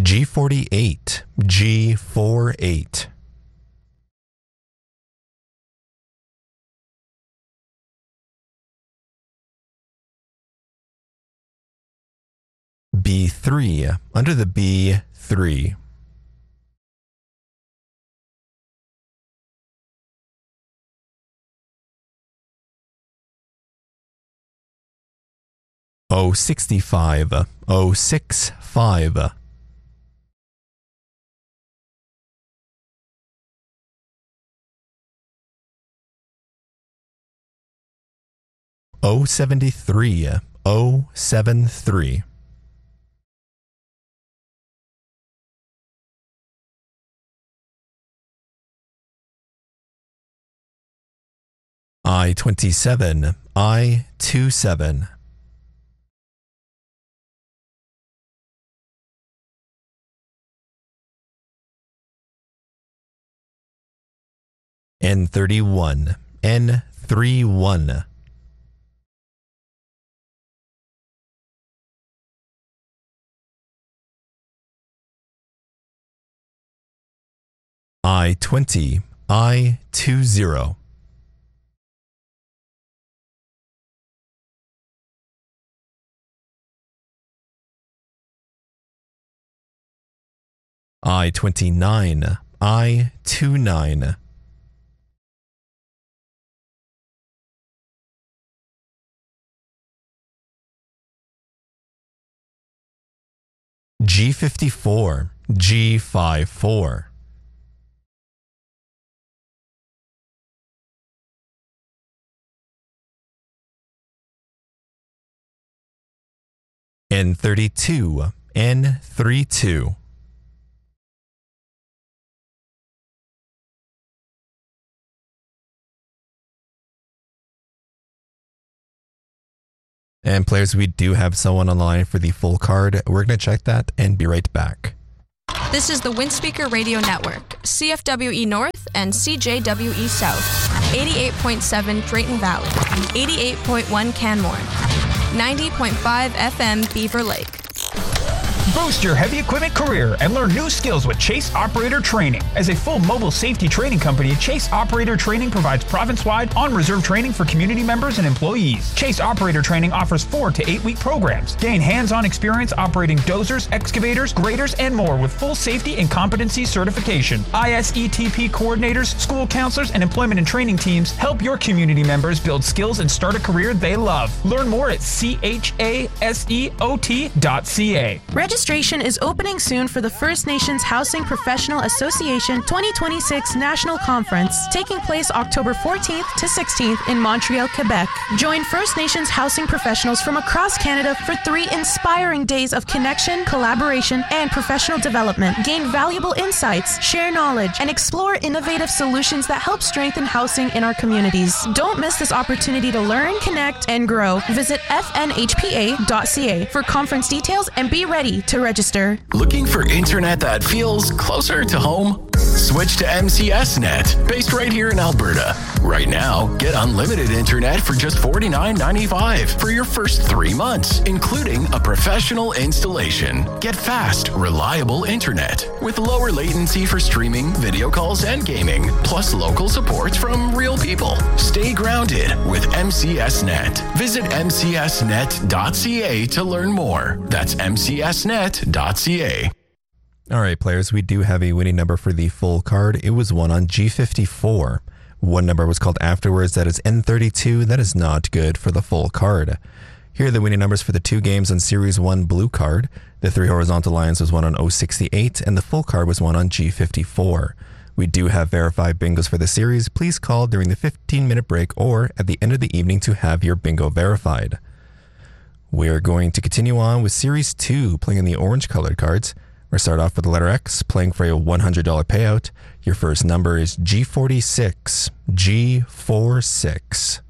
G48, G48. B3, under the B3. O65, O65. O73, O73. I27, I27. N31, N31. I20, I20. I29, I29. G54, G54. N32, N32. And players, we do have someone on the line for the full card. We're going to check that and be right back. This is the Windspeaker Radio Network, CFWE North and CJWE South, 88.7 Drayton Valley, 88.1 Canmore, 90.5 FM Beaver Lake. Boost your heavy equipment career and learn new skills with Chase Operator Training. As a full mobile safety training company, Chase Operator Training provides province-wide on-reserve training for community members and employees. Chase Operator Training offers 4 to 8 week programs. Gain hands-on experience operating dozers, excavators, graders, and more with full safety and competency certification. ISETP coordinators, school counselors, and employment and training teams help your community members build skills and start a career they love. Learn more at chaseot.ca. Registration is opening soon for the First Nations Housing Professional Association 2026 National Conference, taking place October 14th to 16th in Montreal, Quebec. Join First Nations housing professionals from across Canada for 3 inspiring days of connection, collaboration, and professional development. Gain valuable insights, share knowledge, and explore innovative solutions that help strengthen housing in our communities. Don't miss this opportunity to learn, connect, and grow. Visit fnhpa.ca for conference details and be ready to register. Looking for internet that feels closer to home? Switch to MCS Net, based right here in Alberta. Right now, get unlimited internet for just $49.95 for your first 3 months, including a professional installation. Get fast, reliable internet with lower latency for streaming, video calls, and gaming, plus local support from real people. Stay grounded with MCS Net. Visit mcsnet.ca to learn more. That's mcsnet.ca. All right, players, we do have a winning number for the full card. It was won on G54. One number was called afterwards. That is N32. That is not good for the full card. Here are the winning numbers for the 2 games on Series 1 blue card. The 3 horizontal lines was won on O68, and the full card was won on G54. We do have verified bingos for the series. Please call during the 15-minute break or at the end of the evening to have your bingo verified. We're going to continue on with Series 2, playing in the orange-colored cards. We're going to start off with the letter X, playing for a $100 payout. Your first number is G46. G46.